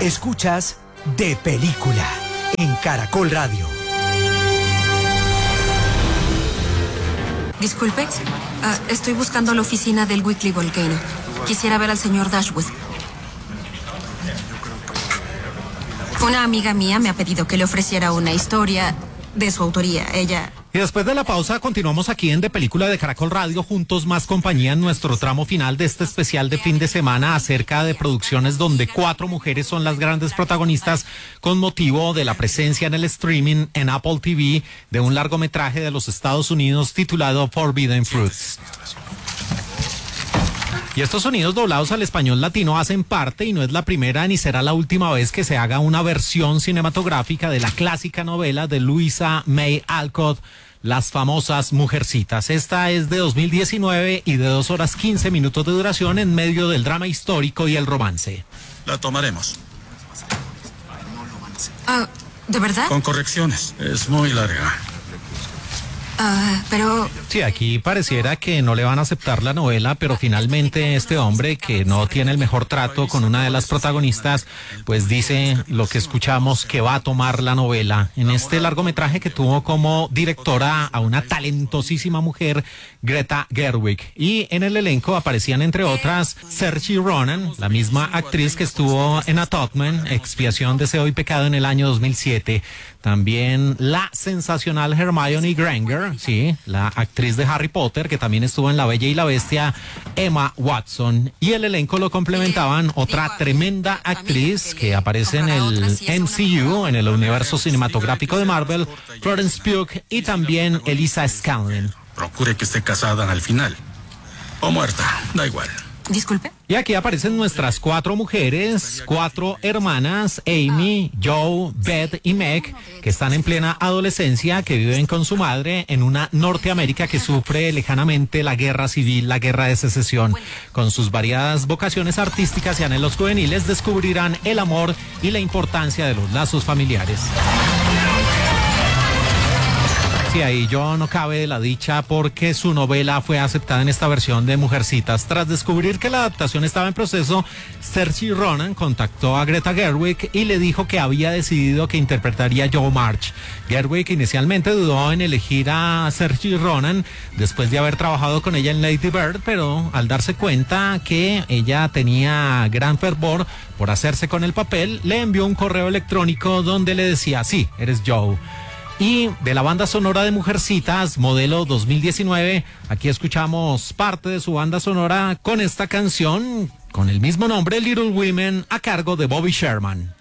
Escuchas De Película en Caracol Radio. Disculpe, estoy buscando la oficina del Weekly Volcano. Quisiera ver al señor Dashwood. Una amiga mía me ha pedido que le ofreciera una historia de su autoría. Ella... Y después de la pausa continuamos aquí en De Película de Caracol Radio, juntos más compañía en nuestro tramo final de este especial de fin de semana acerca de producciones donde 4 mujeres son las grandes protagonistas con motivo de la presencia en el streaming en Apple TV de un largometraje de los Estados Unidos titulado Forbidden Fruits. Y estos sonidos doblados al español latino hacen parte, y no es la primera ni será la última vez que se haga una versión cinematográfica de la clásica novela de Louisa May Alcott, Las famosas Mujercitas. Esta es de 2019 y de 2 horas 15 minutos de duración en medio del drama histórico y el romance. La tomaremos. ¿De verdad? Con correcciones. Es muy larga. Pero... Sí, aquí pareciera que no le van a aceptar la novela, pero finalmente este hombre, que no tiene el mejor trato con una de las protagonistas, pues dice lo que escuchamos, que va a tomar la novela. En este largometraje que tuvo como directora a una talentosísima mujer, Greta Gerwig. Y en el elenco aparecían, entre otras, Saoirse Ronan, la misma actriz que estuvo en Atonement, Expiación, Deseo y Pecado en el año 2007. También la sensacional Hermione Granger, sí, la actriz de Harry Potter, que también estuvo en La Bella y la Bestia, Emma Watson. Y el elenco lo complementaban otra tremenda actriz que aparece en el MCU, en el universo cinematográfico de Marvel, Florence Pugh, y también Elisa Scanlon. Procure que esté casada al final. O muerta, da igual. Disculpe. Y aquí aparecen nuestras 4 mujeres, 4 hermanas, Amy, Joe, Beth y Meg, que están en plena adolescencia, que viven con su madre en una Norteamérica que sufre lejanamente la guerra civil, la guerra de secesión. Con sus variadas vocaciones artísticas y anhelos juveniles descubrirán el amor y la importancia de los lazos familiares. Sí, ahí yo no cabe de la dicha porque su novela fue aceptada en esta versión de Mujercitas. Tras descubrir que la adaptación estaba en proceso, Saoirse Ronan contactó a Greta Gerwig y le dijo que había decidido que interpretaría a Jo March. Gerwig inicialmente dudó en elegir a Saoirse Ronan después de haber trabajado con ella en Lady Bird, pero al darse cuenta que ella tenía gran fervor por hacerse con el papel, le envió un correo electrónico donde le decía: sí, eres Joe. Y de la banda sonora de Mujercitas, modelo 2019, aquí escuchamos parte de su banda sonora con esta canción con el mismo nombre, Little Women, a cargo de Bobby Sherman.